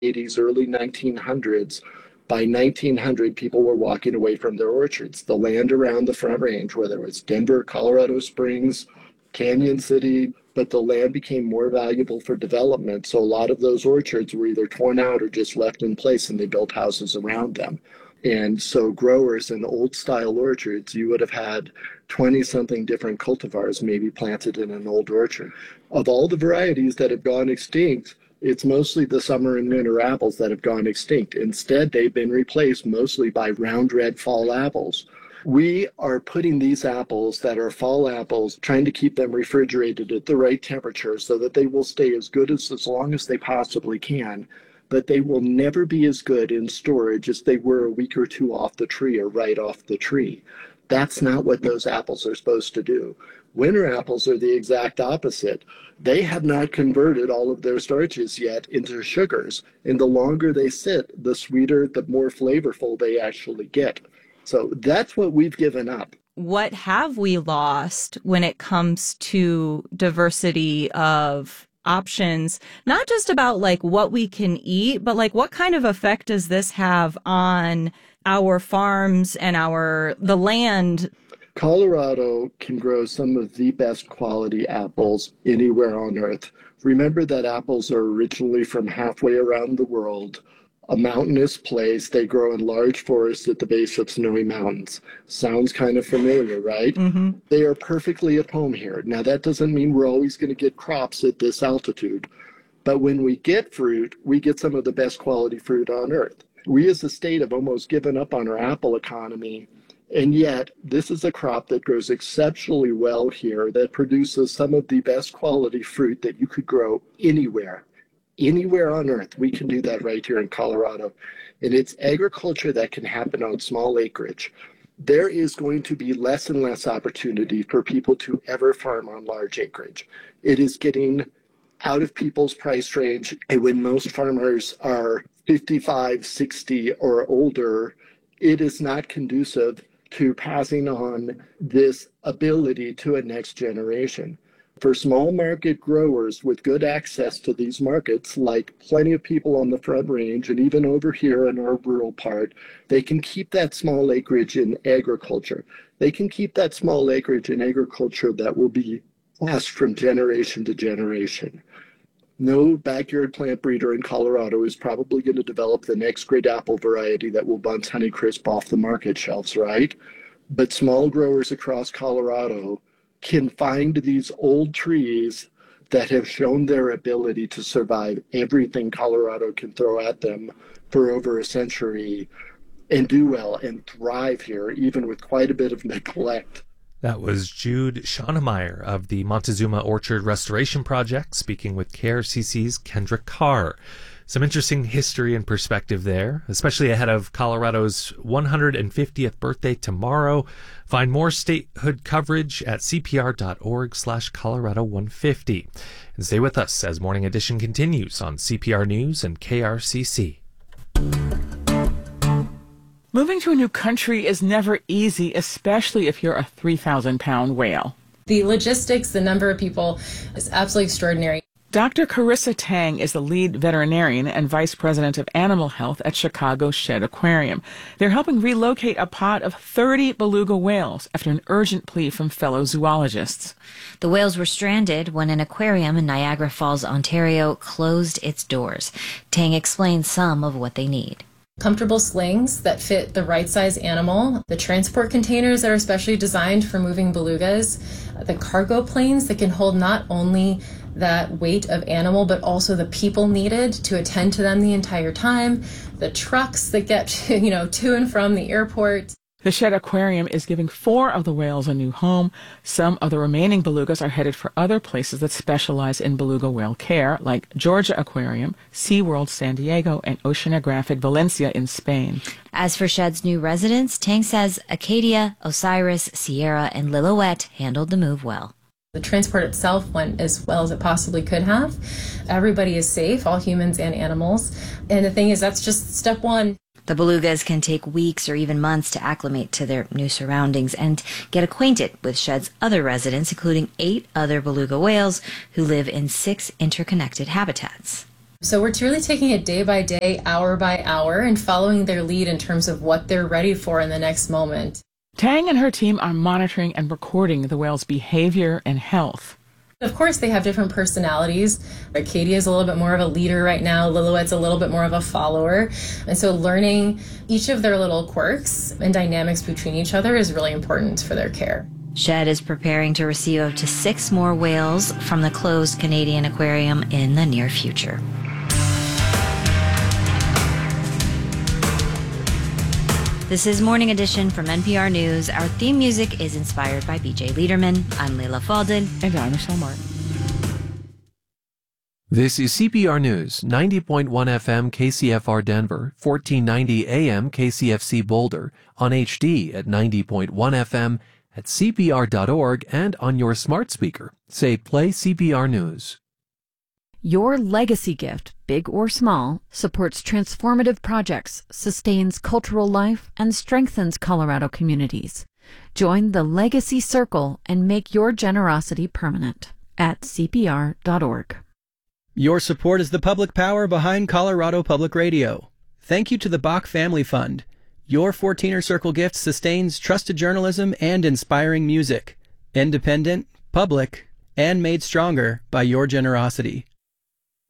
'80s, early 1900s. By 1900, people were walking away from their orchards. The land around the Front Range, whether it was Denver, Colorado Springs, Canyon City, but the land became more valuable for development. So a lot of those orchards were either torn out or just left in place, and they built houses around them. And so growers in old style orchards, you would have had 20 something different cultivars maybe planted in an old orchard. Of all the varieties that have gone extinct, it's mostly the summer and winter apples that have gone extinct. Instead, they've been replaced mostly by round red fall apples. We are putting these apples that are fall apples, trying to keep them refrigerated at the right temperature so that they will stay as good as long as they possibly can, but they will never be as good in storage as they were a week or two off the tree or right off the tree. That's not what those apples are supposed to do. Winter apples are the exact opposite. They have not converted all of their starches yet into sugars, and the longer they sit, the sweeter, the more flavorful they actually get. So that's what we've given up. What have we lost when it comes to diversity of options? Not just about like what we can eat, but like what kind of effect does this have on our farms and the land? Colorado can grow some of the best quality apples anywhere on earth. Remember that apples are originally from halfway around the world, a mountainous place. They grow in large forests at the base of snowy mountains. Sounds kind of familiar, right? Mm-hmm. They are perfectly at home here. Now, that doesn't mean we're always going to get crops at this altitude, but when we get fruit, we get some of the best quality fruit on earth. We as a state have almost given up on our apple economy. And yet, this is a crop that grows exceptionally well here, that produces some of the best quality fruit that you could grow anywhere. Anywhere on earth, we can do that right here in Colorado. And it's agriculture that can happen on small acreage. There is going to be less and less opportunity for people to ever farm on large acreage. It is getting out of people's price range. And when most farmers are 55, 60, or older, it is not conducive to passing on this ability to a next generation. For small market growers with good access to these markets, like plenty of people on the Front Range and even over here in our rural part, they can keep that small acreage in agriculture. They can keep that small acreage in agriculture that will be passed from generation to generation. No backyard plant breeder in Colorado is probably going to develop the next great apple variety that will bounce Honeycrisp off the market shelves, right? But small growers across Colorado can find these old trees that have shown their ability to survive everything Colorado can throw at them for over a century and do well and thrive here, even with quite a bit of neglect. That was Jude Schoenemeyer of the Montezuma Orchard Restoration Project speaking with KRCC's Kendra Carr. Some interesting history and perspective there, especially ahead of Colorado's 150th birthday tomorrow. Find more statehood coverage at cpr.org/Colorado150. And stay with us as Morning Edition continues on CPR News and KRCC. Moving to a new country is never easy, especially if you're a 3,000-pound whale. The logistics, the number of people is absolutely extraordinary. Dr. Carissa Tang is the lead veterinarian and vice president of animal health at Chicago Shedd Aquarium. They're helping relocate a pod of 30 beluga whales after an urgent plea from fellow zoologists. The whales were stranded when an aquarium in Niagara Falls, Ontario, closed its doors. Tang explains some of what they need. Comfortable slings that fit the right size animal, the transport containers that are specially designed for moving belugas, the cargo planes that can hold not only that weight of animal but also the people needed to attend to them the entire time, the trucks that get to and from the airport. The Shedd Aquarium is giving 4 of the whales a new home. Some of the remaining belugas are headed for other places that specialize in beluga whale care, like Georgia Aquarium, SeaWorld San Diego, and Oceanographic Valencia in Spain. As for Shedd's new residents, Tang says Acadia, Osiris, Sierra, and Lillooet handled the move well. The transport itself went as well as it possibly could have. Everybody is safe, all humans and animals. And the thing is, that's just step one. The belugas can take weeks or even months to acclimate to their new surroundings and get acquainted with Shedd's other residents, including 8 other beluga whales who live in 6 interconnected habitats. So we're really taking it day by day, hour by hour, and following their lead in terms of what they're ready for in the next moment. Tang and her team are monitoring and recording the whale's behavior and health. Of course, they have different personalities. Arcadia is a little bit more of a leader right now. Lillooet's a little bit more of a follower. And so learning each of their little quirks and dynamics between each other is really important for their care. Shedd is preparing to receive up to 6 more whales from the closed Canadian aquarium in the near future. This is Morning Edition from NPR News. Our theme music is inspired by BJ Liederman. I'm Leila Fadel. And I'm Michelle Martin. This is CPR News, 90.1 FM KCFR Denver, 1490 AM KCFC Boulder, on HD at 90.1 FM, at CPR.org, and on your smart speaker. Say, play CPR News. Your legacy gift, big or small, supports transformative projects, sustains cultural life, and strengthens Colorado communities. Join the Legacy Circle and make your generosity permanent at CPR.org. Your support is the public power behind Colorado Public Radio. Thank you to the Bach Family Fund. Your 14er Circle gift sustains trusted journalism and inspiring music. Independent, public, and made stronger by your generosity.